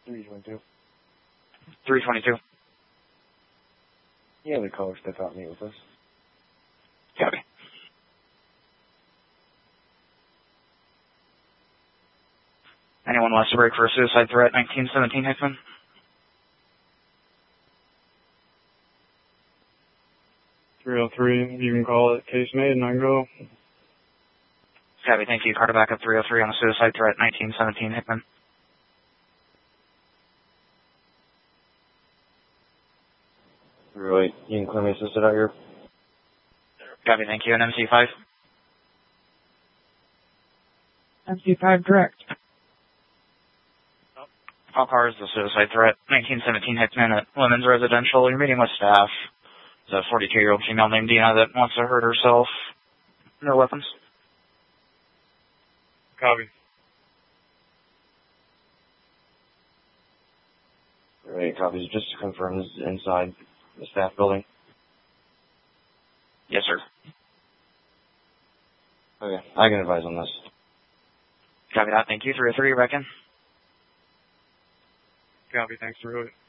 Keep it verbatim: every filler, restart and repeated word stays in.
three twenty-two. three twenty-two. Yeah, the caller step out and meet with us. Copy. Anyone wants to break for a suicide threat, nineteen seventeen Hickman? three oh three, you can call it case made and I can go. Copy, thank you. Carter backup three oh three on a suicide threat, nineteen seventeen Hickman. three oh eight, you can clear me assisted out here. Copy, thank you. And M C five? M C five direct. All cars, the suicide threat, nineteen seventeen Hickman at Women's Residential. You're meeting with staff. There's a forty-two-year-old female named Dina that wants to hurt herself. No weapons. Copy. Alright, copies. Just to confirm, this is inside the staff building. Yes, sir. Okay, I can advise on this. Copy that. Thank you. three oh three, you reckon? Copy, thanks for it.